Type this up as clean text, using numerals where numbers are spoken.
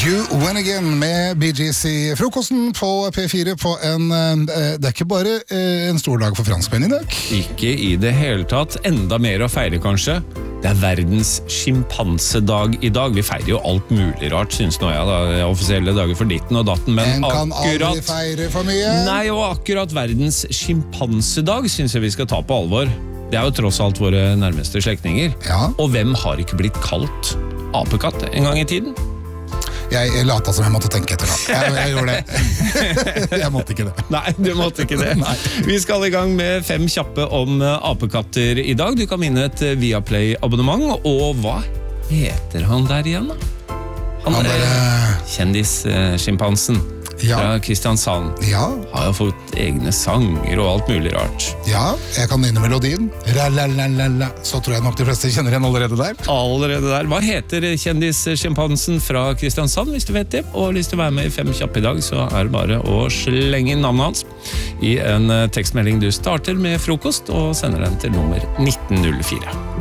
You Win Again med Bee Gees I frokosten på P4 på det ikke bare en stor dag for franskmenn I dag. Ikke I det hele tatt. Enda mer å feire kanskje. Det verdens skimpansedag I dag. Vi feirer jo alt mulig rart, synes nå jeg da. Offisielle dager for ditten og datten. Men en kan aldri feire for mye. Nei, og akkurat verdens skimpansedag synes jeg vi skal ta på alvor. Det jo tross alt våre nærmeste slektninger. Ja. Og hvem har ikke blitt kalt apekatt en gang I tiden? Jeg lata som jeg måtte tenke etter da. Jeg gjorde det. Jeg måtte ikke det. Nei, du måtte ikke det. Nei. Vi skal I gang med 5 kjappe om apekatter I dag. Du kan vinne et Viaplay-abonnement. Og hva heter han der igjen da? Han kjendis-skimpansen fra Kristiansand. Ja. Har jo fått egne sanger og alt mulig rart. Ja, jeg kan nynne melodien. Ra-la-la-la-la. Så tror jeg nok de fleste kjenner igjen allerede der. Allerede der. Hva heter kjendis-skimpansen fra Kristiansand, hvis du vet det? Og hvis du vil være med I 5 kjappe I dag, så det bare å slenge inn navnet hans I en tekstmelding du starter med frokost, og sender den til nummer 1904.